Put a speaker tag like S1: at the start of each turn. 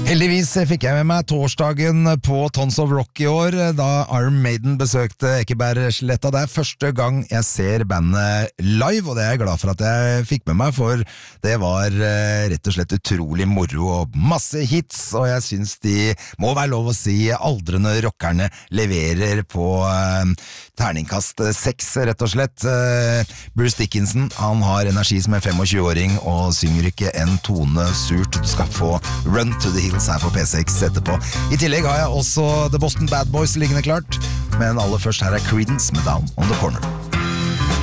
S1: Heldigvis fikk jeg med meg torsdagen på Tons of Rock i år, da Iron Maiden besøkte Ekebergsletta. Det første gang jeg ser bandet live, og det er jeg glad for at jeg fikk med meg, for det var rett og slett utrolig moro og masse hits, og jeg synes de må være lov å si aldrende rockerne leverer på terningkast 6, rett og slett. Bruce Dickinson, han har energi som en 25-åring og synger ikke en tone surt. Du skal få Run to the Hills her på P6 etterpå. I tillegg har jeg også The Boston Bad Boys liggende klart, men aller først her er Creedence med Down on the Corner.